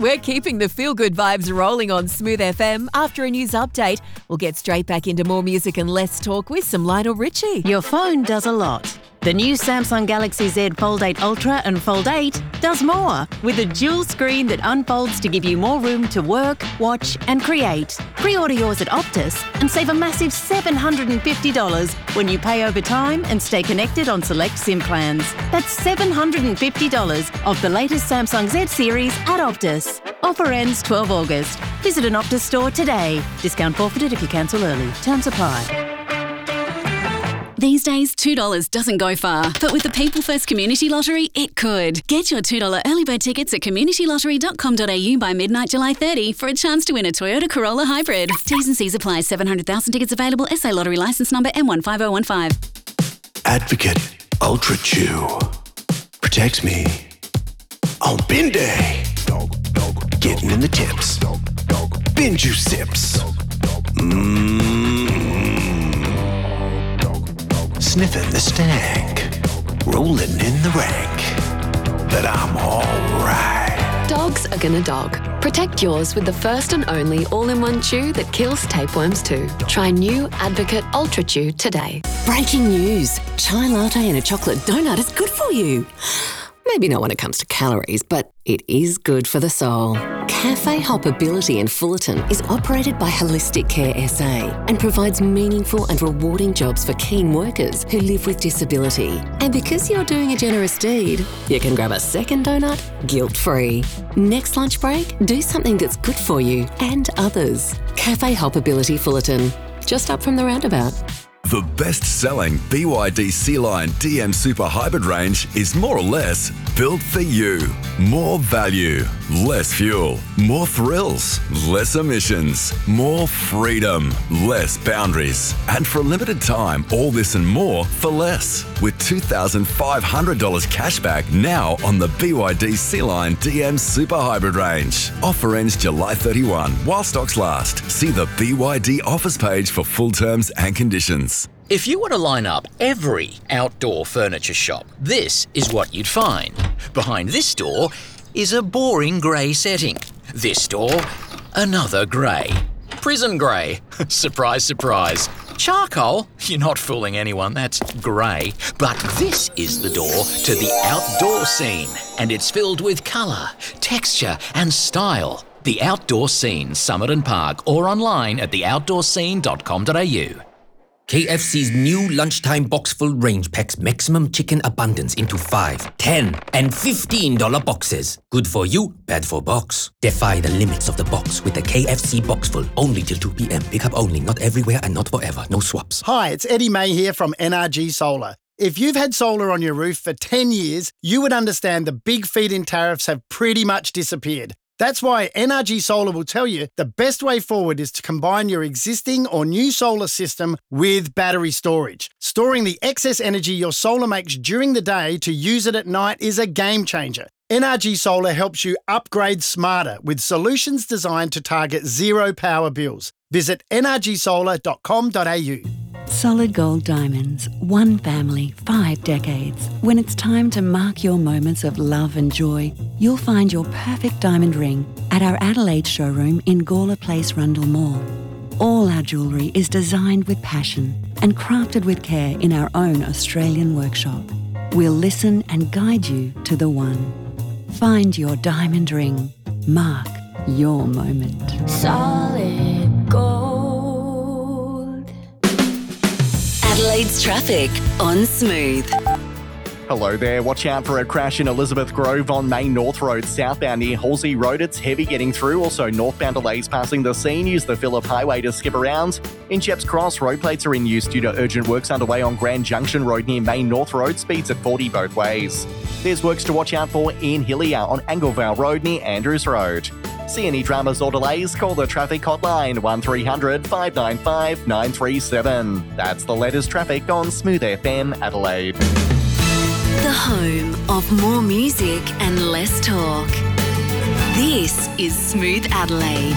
We're keeping the feel-good vibes rolling on Smooth FM. After a news update, we'll get straight back into more music and less talk with some Lionel Richie. Your phone does a lot. The new Samsung Galaxy Z Fold 8 Ultra and Fold 8 does more, with a dual screen that unfolds to give you more room to work, watch and create. Pre-order yours at Optus and save a massive $750 when you pay over time and stay connected on select SIM plans. That's $750 off the latest Samsung Z series at Optus. Offer ends 12 August. Visit an Optus store today. Discount forfeited if you cancel early. Terms apply. These days, $2 doesn't go far, but with the People First Community Lottery, it could. Get your $2 early bird tickets at communitylottery.com.au by midnight July 30 for a chance to win a Toyota Corolla Hybrid. T's and C's apply. 700,000 tickets available. SA Lottery licence number M15015. Advocate Ultra Chew protects me on bin day. Getting in the tips. Bin juice sips. Sniffing the stank, rolling in the rank, but I'm alright. Dogs are gonna dog. Protect yours with the first and only all-in-one chew that kills tapeworms too. Try new Advocate Ultra Chew today. Breaking news. Chai latte and a chocolate donut is good for you. Maybe not when it comes to calories, but it is good for the soul. Cafe Hoppability in Fullerton is operated by Holistic Care SA and provides meaningful and rewarding jobs for keen workers who live with disability. And because you're doing a generous deed, you can grab a second donut guilt-free. Next lunch break, do something that's good for you and others. Cafe Hoppability Fullerton, just up from the roundabout. The best-selling BYD Sea-Line DM Super Hybrid range is more or less built for you. More value, less fuel, more thrills, less emissions, more freedom, less boundaries. And for a limited time, all this and more for less. With $2,500 cashback now on the BYD Sea-Line DM Super Hybrid range. Offer ends July 31 while stocks last. See the BYD offers page for full terms and conditions. If you were to line up every outdoor furniture shop, this is what you'd find. Behind this door is a boring grey setting. This door, another grey. Prison grey. Surprise, surprise. Charcoal? You're not fooling anyone, that's grey. But this is the door to the outdoor scene, and it's filled with colour, texture and style. The Outdoor Scene, Summit and Park, or online at theoutdoorscene.com.au. KFC's new lunchtime box full range packs maximum chicken abundance into 5, 10 and $15 boxes. Good for you, bad for box. Defy the limits of the box with the KFC box full. Only till 2 p.m. Pick up only, not everywhere and not forever. No swaps. Hi, it's Eddie May here from NRG Solar. If you've had solar on your roof for 10 years, you would understand the big feed-in tariffs have pretty much disappeared. That's why NRG Solar will tell you the best way forward is to combine your existing or new solar system with battery storage. Storing the excess energy your solar makes during the day to use it at night is a game changer. NRG Solar helps you upgrade smarter with solutions designed to target zero power bills. Visit nrgsolar.com.au. Solid Gold Diamonds, one family, 5 decades. When it's time to mark your moments of love and joy, you'll find your perfect diamond ring at our Adelaide showroom in Gawler Place, Rundle Mall. All our jewellery is designed with passion and crafted with care in our own Australian workshop. We'll listen and guide you to the one. Find your diamond ring. Mark your moment. Solid Gold. Adelaide's traffic on Smooth. Hello there. Watch out for a crash in Elizabeth Grove on Main North Road, southbound near Halsey Road. It's heavy getting through. Also, northbound delays passing the scene. Use the Phillip Highway to skip around. In Chepps Cross, road plates are in use due to urgent works underway on Grand Junction Road near Main North Road. Speeds at 40 both ways. There's works to watch out for in Hillier on Anglevale Road near Andrews Road. See any dramas or delays? Call the traffic hotline 1300 595 937. That's the latest traffic on Smooth FM Adelaide. The home of more music and less talk. This is Smooth Adelaide.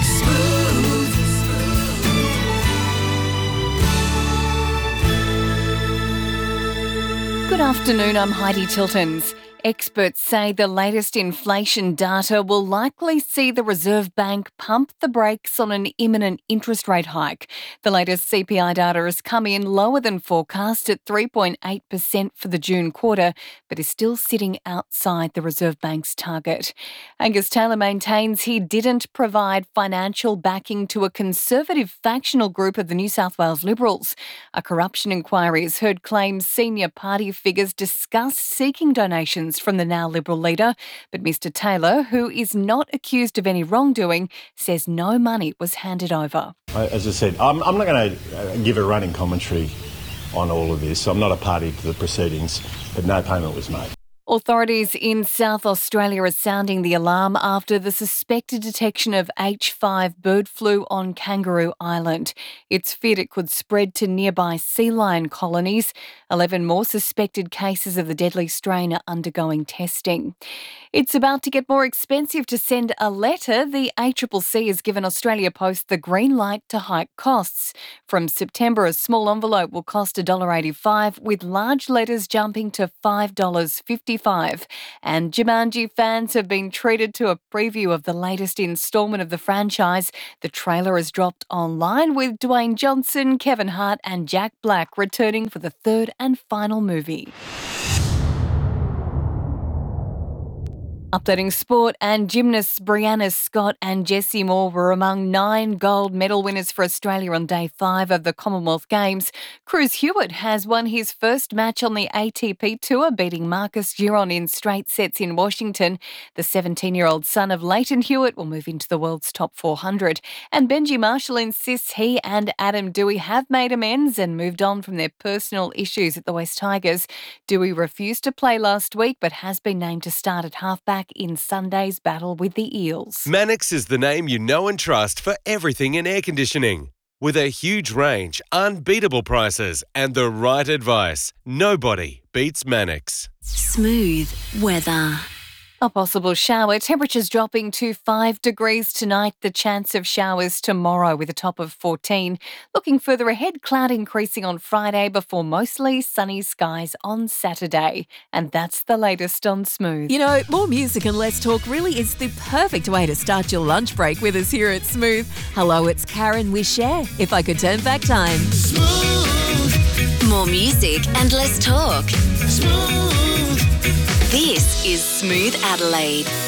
Good afternoon, I'm Heidi Tiltons. Experts say the latest inflation data will likely see the Reserve Bank pump the brakes on an imminent interest rate hike. The latest CPI data has come in lower than forecast at 3.8% for the June quarter, but is still sitting outside the Reserve Bank's target. Angus Taylor maintains he didn't provide financial backing to a conservative factional group of the New South Wales Liberals. A corruption inquiry has heard claims senior party figures discussed seeking donations from the now Liberal leader, but Mr Taylor, who is not accused of any wrongdoing, says no money was handed over. As I said, I'm not going to give a running commentary on all of this. I'm not a party to the proceedings, but no payment was made. Authorities in South Australia are sounding the alarm after the suspected detection of H5 bird flu on Kangaroo Island. It's feared it could spread to nearby sea lion colonies. 11 more suspected cases of the deadly strain are undergoing testing. It's about to get more expensive to send a letter. The ACCC has given Australia Post the green light to hike costs. From September, a small envelope will cost $1.85, with large letters jumping to $5.55. And Jumanji fans have been treated to a preview of the latest instalment of the franchise. The trailer has dropped online, with Dwayne Johnson, Kevin Hart and Jack Black returning for the third and final movie. Updating sport, and gymnasts Brianna Scott and Jessie Moore were among 9 gold medal winners for Australia on day 5 of the Commonwealth Games. Cruz Hewitt has won his first match on the ATP Tour, beating Marcus Giron in straight sets in Washington. The 17-year-old son of Leighton Hewitt will move into the world's top 400. And Benji Marshall insists he and Adam Dewey have made amends and moved on from their personal issues at the West Tigers. Dewey refused to play last week, but has been named to start at halfback in Sunday's battle with the Eels. Mannix is the name you know and trust for everything in air conditioning. With a huge range, unbeatable prices and the right advice, nobody beats Mannix. Smooth weather. A possible shower, temperatures dropping to 5 degrees tonight, the chance of showers tomorrow with a top of 14. Looking further ahead, cloud increasing on Friday before mostly sunny skies on Saturday. And that's the latest on Smooth. You know, more music and less talk really is the perfect way to start your lunch break with us here at Smooth. Hello, it's Karen with Cher. If I could turn back time. Smooth. More music and less talk. Smooth. This is Smooth Adelaide.